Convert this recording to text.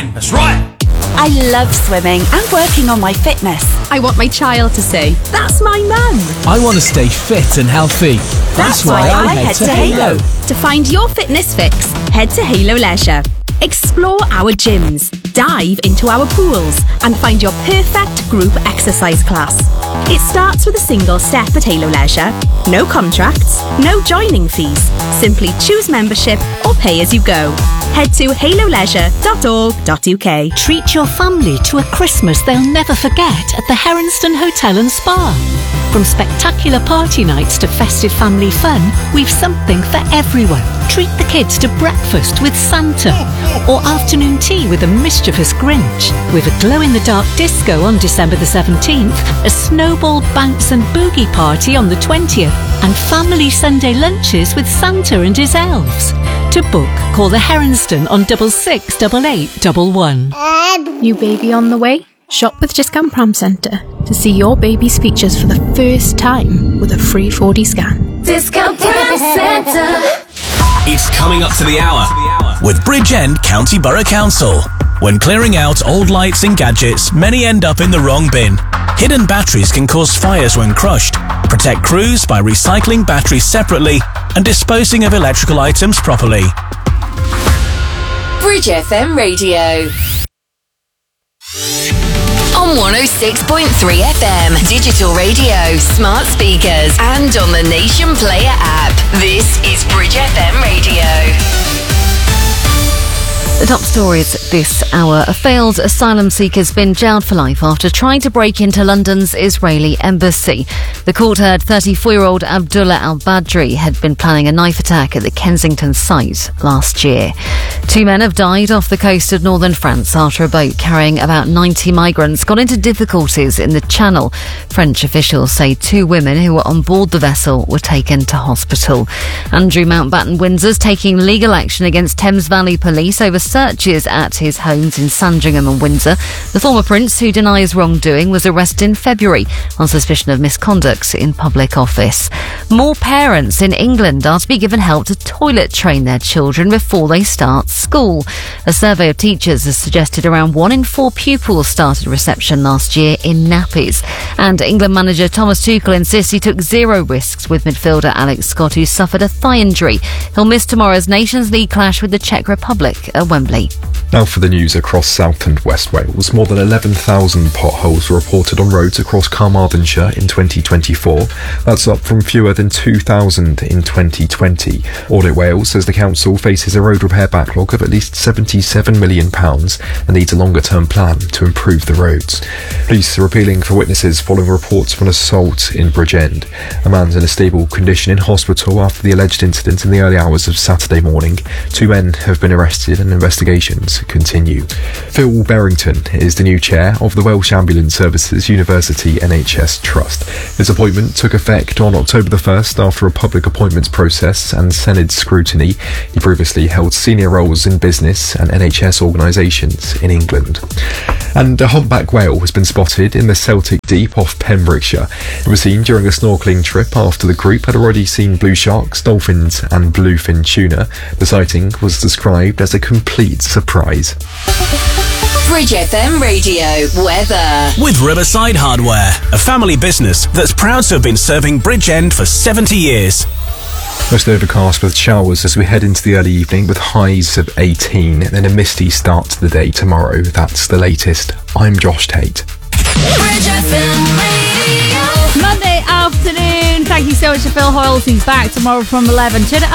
bang. That's right. I love swimming and working on my fitness. I want my child to say, "That's my mum." I want to stay fit and healthy. That's why I head to Halo. To find your fitness fix, head to Halo Leisure. Explore our gyms, dive into our pools, and find your perfect group exercise class. It starts with a single step at Halo Leisure. No contracts, no joining fees. Simply choose membership or pay as you go. Head to haloleisure.org.uk. Treat your family to a Christmas they'll never forget at the Heronston Hotel and Spa. From spectacular party nights to festive family fun, we've something for everyone. Treat the kids to breakfast with Santa or afternoon tea with a mischievous Grinch. With a glow-in-the-dark disco on December the 17th, a snowball bounce and boogie party on the 20th, and family Sunday lunches with Santa and his elves. To book, call the Heronston on 668811. New baby on the way? Shop with Discount Pram Centre to see your baby's features for the first time with a free 4D scan. Discount Pram Centre. It's coming up to the hour with Bridgend County Borough Council. When clearing out old lights and gadgets, many end up in the wrong bin. Hidden batteries can cause fires when crushed. Protect crews by recycling batteries separately and disposing of electrical items properly. Bridge FM Radio. On 106.3 FM, digital radio, smart speakers, and on the Nation Player app. This is Bridge FM Radio. The top stories this hour. A failed asylum seeker's been jailed for life after trying to break into London's Israeli embassy. The court heard 34-year-old Abdullah al-Badri had been planning a knife attack at the Kensington site last year. 2 men have died off the coast of northern France after a boat carrying about 90 migrants got into difficulties in the Channel. French officials say 2 women who were on board the vessel were taken to hospital. Andrew Mountbatten Windsor's taking legal action against Thames Valley Police over searches at his homes in Sandringham and Windsor. The former prince, who denies wrongdoing, was arrested in February on suspicion of misconduct in public office. More parents in England are to be given help to toilet train their children before they start school. A survey of teachers has suggested around 1 in 4 pupils started reception last year in nappies. And England manager Thomas Tuchel insists he took 0 risks with midfielder Alex Scott, who suffered a thigh injury. He'll miss tomorrow's Nations League clash with the Czech Republic at Wembley. Now for the news across South and West Wales. More than 11,000 potholes were reported on roads across Carmarthenshire in 2024. That's up from fewer than 2,000 in 2020. Audit Wales says the council faces a road repair backlog of at least £77 million and needs a longer-term plan to improve the roads. Police are appealing for witnesses following reports of an assault in Bridgend. A man's in a stable condition in hospital after the alleged incident in the early hours of Saturday morning. 2 men have been arrested and investigations continue. Phil Berrington is the new chair of the Welsh Ambulance Services University NHS Trust. His appointment took effect on October the 1st after a public appointments process and Senedd scrutiny. He previously held senior roles in business and NHS organisations in England. And a humpback whale has been spotted in the Celtic Deep off Pembrokeshire. It was seen during a snorkelling trip after the group had already seen blue sharks, dolphins and bluefin tuna. The sighting was described as a complete surprise. Bridge FM Radio weather. With Riverside Hardware, a family business that's proud to have been serving Bridgend for 70 years. Mostly overcast with showers as we head into the early evening with highs of 18, and then a misty start to the day tomorrow. That's the latest. I'm Josh Tate. Bridge FM Radio. Monday afternoon. Thank you so much to Phil Hoyles. He's back tomorrow from 11. Turn it up.